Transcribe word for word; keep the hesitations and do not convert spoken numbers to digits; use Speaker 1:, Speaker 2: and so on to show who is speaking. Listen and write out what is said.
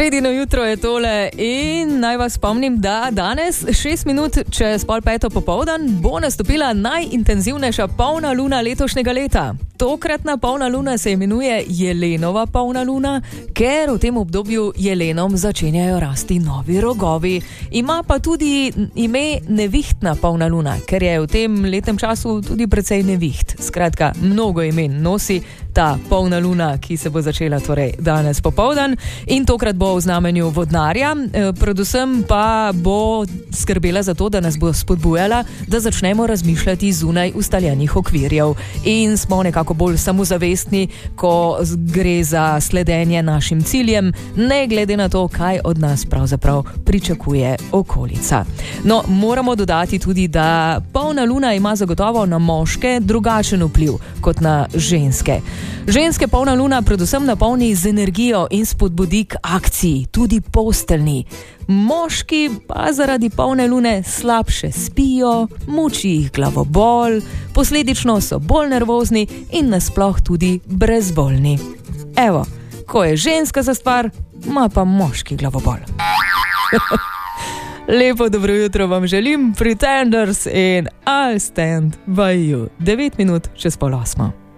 Speaker 1: Sredino jutro je tole in naj vas spomnim, da danes, šest minut čez pol peto popoldan, bo nastopila najintenzivnejša polna luna letošnjega leta. Tokratna polna luna se imenuje Jelenova polna luna, ker v tem obdobju jelenom začenjajo rasti novi rogovi. Ima pa tudi ime nevihtna polna luna, ker je v tem letnem času tudi precej neviht. Skratka, mnogo imen nosi ta polna luna, ki se bo začela torej danes popoldan in tokrat bo v znamenju vodnarja, e, predvsem pa bo skrbela za to, da nas bo spodbujala, da začnemo razmišljati zunaj ustaljenih okvirjev in smo nekako bolj samozavestni, ko gre za sledenje našim ciljem, ne glede na to, kaj od nas pravzaprav pričakuje okolica. No, moramo dodati tudi, da polna luna ima zagotovo na moške drugačen vpliv kot na ženske. Ženske polna luna predvsem napolni z energijo in spodbudi k akciji, tudi posteljni. Moški pa zaradi polne lune slabše spijo, muči jih glavobol, posledično so bolj nervozni in nasploh tudi brezvoljni. Evo, ko je ženska za stvar, ima pa moški glavobol. Lepo dobro jutro vam želim, Pretenders in I'll stand by you. devet minut čez pol osmo.